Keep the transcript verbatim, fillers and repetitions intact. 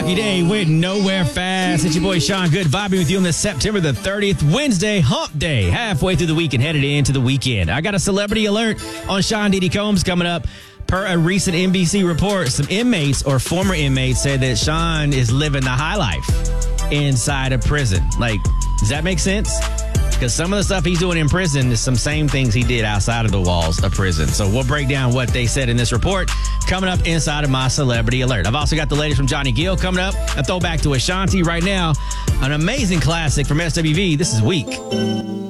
Day went nowhere fast. It's your boy Sean Good vibing with you on this September the thirtieth, Wednesday, hump day, halfway through the week and headed into the weekend. I got a celebrity alert on Sean Diddy Combs coming up. Per a recent N B C report, some inmates or former inmates said that Sean is living the high life inside a prison. Like, does that make sense? Because some of the stuff he's doing in prison is some same things he did outside of the walls of prison. So we'll break down what they said in this report coming up inside of my Celebrity Alert. I've also got the latest from Johnny Gill coming up. A throwback to Ashanti right now. An amazing classic from S W V. This is Weak.